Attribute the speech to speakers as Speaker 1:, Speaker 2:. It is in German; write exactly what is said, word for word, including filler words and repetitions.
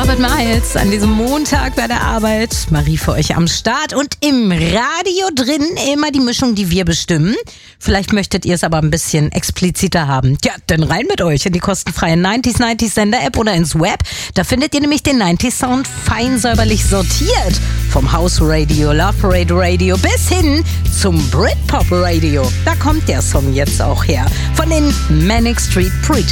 Speaker 1: David Miles an diesem Montag bei der Arbeit. Marie für euch am Start und im Radio drin immer die Mischung, die wir bestimmen. Vielleicht möchtet ihr es aber ein bisschen expliziter haben. Ja, dann rein mit euch in die kostenfreie neunzig neunzig Sender-App oder ins Web. Da findet ihr nämlich den neunzig Sound fein säuberlich sortiert. Vom House Radio, Love Parade Radio bis hin zum Britpop Radio. Da kommt der Song jetzt auch her. Von den Manic Street Preachers.